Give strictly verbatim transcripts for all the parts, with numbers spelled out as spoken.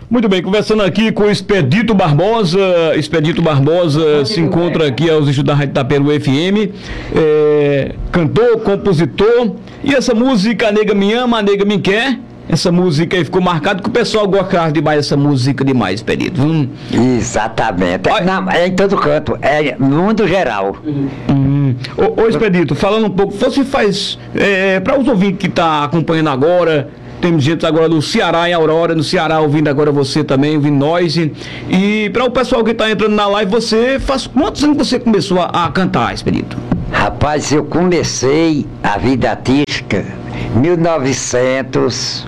Muito bem, conversando aqui com o Expedito Barbosa. Expedito Barbosa se encontra aqui aos estudos da Rádio Itaperuá F M, é, cantor, compositor. E essa música, A Nega Me Ama, A Nega Me Quer, essa música aí ficou marcada que o pessoal gosta demais dessa música demais, Expedito. Hum. Exatamente. É, não, é em todo canto, é no mundo geral. Hum. Ô, ô Expedito, falando um pouco, você faz, é, para os ouvintes que estão tá acompanhando agora, tem gente agora do Ceará, em Aurora, no Ceará, ouvindo agora você também, ouvindo nós. E, e para o pessoal que está entrando na live, você faz quantos anos você começou a, a cantar, Expedito? Rapaz, eu comecei a vida artística em mil novecentos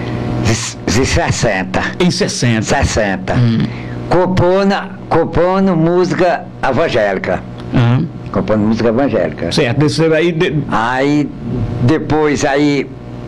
e sessenta. Em sessenta? sessenta. Hum. Compondo, compondo música evangélica. Uhum. Compondo música evangélica. Certo, desse aí... De... Aí, depois, aí...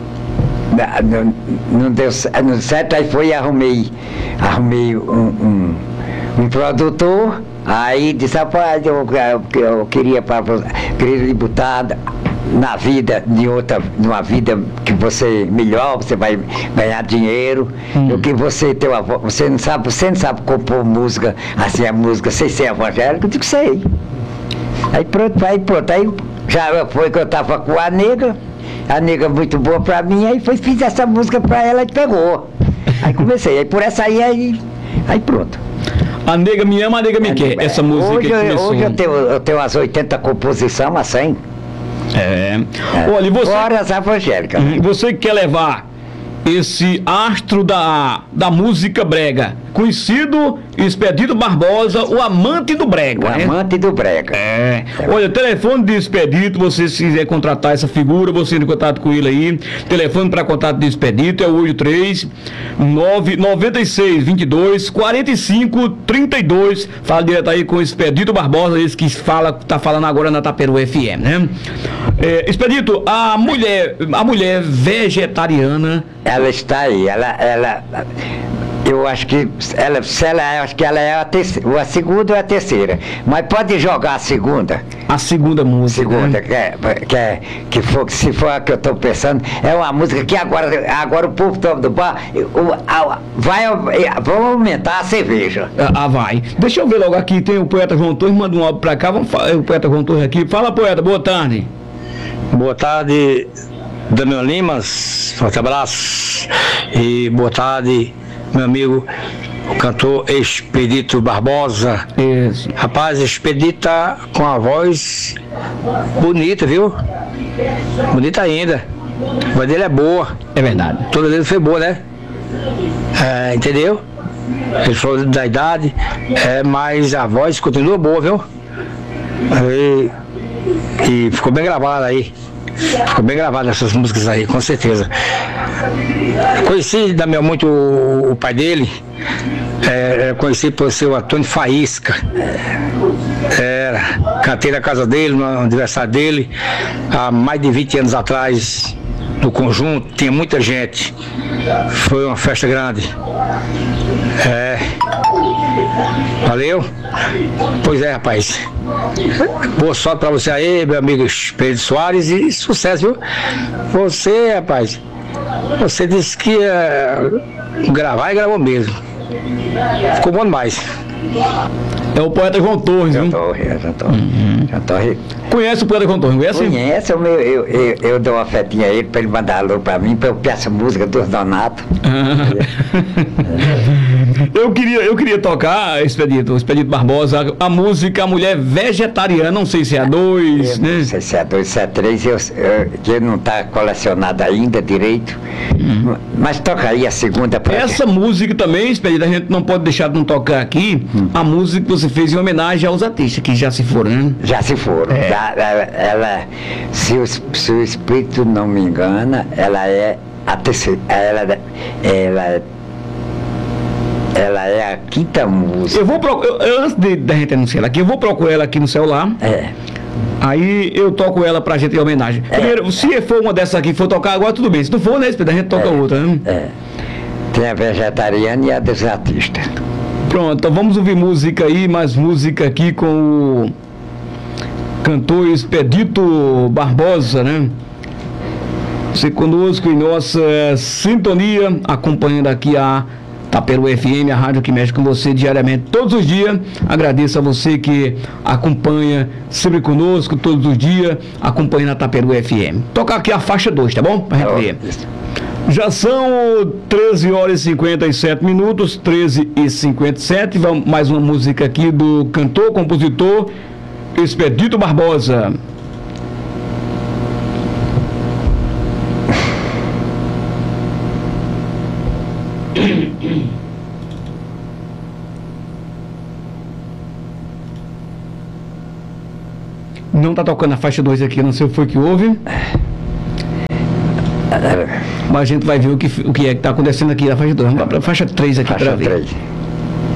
Não, não deu certo, aí foi e arrumei, arrumei um, um, um produtor, aí disse, rapaz, eu, eu, eu queria, pra, queria lhe botar na vida, de outra, numa vida que você melhor, você vai ganhar dinheiro, hum. eu que você tem uma, você não sabe, você não sabe compor música, assim, a música sem ser evangélica, eu digo, sei. Aí pronto, aí pronto, aí já foi que eu tava com a nega. A nega muito boa pra mim, aí foi, fiz essa música pra ela e pegou. Aí comecei, aí por essa aí, aí, aí pronto. A Nega Me Ama, A Nega Me a Quer, nega, essa música hoje, que começou. Hoje eu tenho, eu tenho umas oitenta composições, a cem. É. é. Olha, você... Fora as evangélicas. Você que quer levar esse astro da, da música brega, conhecido Expedito Barbosa, o amante do brega. O né? amante do brega. É. Olha, telefone de Expedito, você se quiser contratar essa figura, você entra em contato com ele aí. Telefone para contato de Expedito é o oito três nove nove seis dois dois quatro cinco três dois. Fala direto aí com Expedito Barbosa, esse que fala, tá falando agora na Itaperuá F M, né? É, Expedito, a mulher, a mulher vegetariana, ela está aí, ela, ela, eu acho que ela, se ela, acho que ela é a terceira, a segunda ou a terceira, mas pode jogar a segunda. A segunda música. Segunda, né? que, é, que, é, que for, se for a que eu estou pensando, é uma música que agora, agora o povo do bar o, a, vai, vamos aumentar a cerveja. Ah, vai. Deixa eu ver logo aqui, tem o poeta João Torres, manda um áudio pra cá, vamos falar, o poeta João Torres aqui. Fala, poeta, boa tarde. Boa tarde, Damião Limas, forte abraço. E boa tarde, meu amigo, o cantor Expedito Barbosa. Isso. Rapaz, Expedito tá com a voz bonita, viu? Bonita ainda. A voz dele é boa. É verdade. Toda dele foi boa, né? É, entendeu? Ele falou da idade, é, mas a voz continua boa, viu? E, e ficou bem gravada aí. Ficou bem gravada essas músicas aí, com certeza. Conheci, Damião, muito o, o pai dele. É, conheci por ser o Antônio Faísca. Era, cantei na casa dele, no aniversário dele, há mais de vinte anos atrás, no conjunto, tinha muita gente. Foi uma festa grande. É. Valeu? Pois é, rapaz. Boa sorte pra você aí, meu amigo Pedro Soares, e sucesso, viu? Você, rapaz, você disse que ia gravar e gravou mesmo. Ficou bom demais. É o poeta João Torres, João viu? Torres, João Torres. Uhum. João Torres. Conhece o poeta João Torres, conhece? Conhece, eu, eu, eu, eu dou uma fetinha a ele pra ele mandar alô pra mim, pra eu peço a música dos Donato. eu, queria, eu queria tocar, Expedito, Expedito Barbosa, a música A Mulher Vegetariana, não sei se é a dois, eu né? Não sei se é a dois, se é a três, eu, eu, que não tá colecionado ainda direito, hum. mas toca aí a segunda pra Essa gente. Música também, Expedito, a gente não pode deixar de não tocar aqui, hum. a música que você fez em homenagem aos artistas que já se foram, né? Já se foram. É. Já, ela, ela, se, o, se o espírito não me engana, ela é a terceira, ela, ela, ela é a quinta música. Eu vou procurar, antes de, da gente anunciar ela aqui, eu vou procurar ela aqui no celular. É. Aí eu toco ela pra gente em homenagem. É. Primeiro, se for uma dessas aqui for tocar agora, tudo bem. Se não for, né, a gente toca é. outra, né? É. Tem a vegetariana e a dos artistas. Pronto, então vamos ouvir música aí, mais música aqui com o cantor Expedito Barbosa, né? Você conosco em nossa sintonia, acompanhando aqui a Taperu F M, a rádio que mexe com você diariamente, todos os dias. Agradeço a você que acompanha sempre conosco, todos os dias, acompanhando a Taperu F M. Tocar aqui a faixa dois, tá bom? Pra gente ver. Já são treze horas e cinquenta e sete minutos, treze e cinquenta e sete. Vamos mais uma música aqui do cantor, compositor Expedito Barbosa. Não tá tocando a faixa dois aqui, não sei o que foi que houve. Mas a gente vai ver o que, o que é que tá acontecendo aqui na faixa dois. Vamos para a faixa três aqui para ver. três.